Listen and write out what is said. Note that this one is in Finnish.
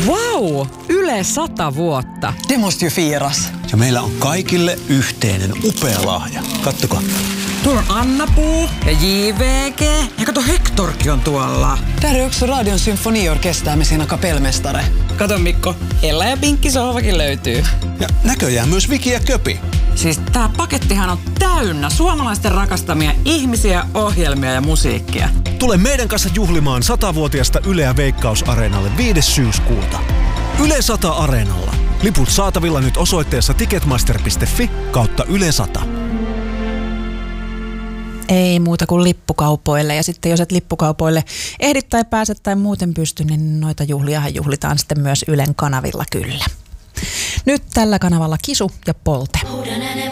Vau! Yle 100 vuotta. Det måste ju firas. Ja meillä on kaikille yhteinen upea lahja. Kattokaa. Tuolla on Anna-Puu ja JVG. Ja kato, Hektorkin on tuolla. Där är också Radion symfoniorkester med sina kapellmästare. Kato Mikko, Ella ja Pinkki sohvakin löytyy. Ja näköjään myös Viki ja Köpi. Siis tää pakettihan on täynnä suomalaisten rakastamia ihmisiä, ohjelmia ja musiikkia. Tule meidän kanssa juhlimaan 100-vuotiasta Yleä Veikkaus-areenalle 5. syyskuuta. Yle 100 Areenalla. Liput saatavilla nyt osoitteessa ticketmaster.fi/Yle 100. Ei muuta kuin lippukaupoille. Ja sitten jos et lippukaupoille ehdit tai pääset tai muuten pysty, niin noita juhliahan juhlitaan sitten myös Ylen kanavilla kyllä. Nyt tällä kanavalla Kisu ja Polte.